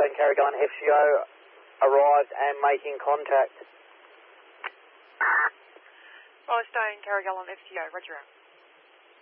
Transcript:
Australian Carrigaline FCO arrived and making contact. Australian Carrigaline FCO, roger.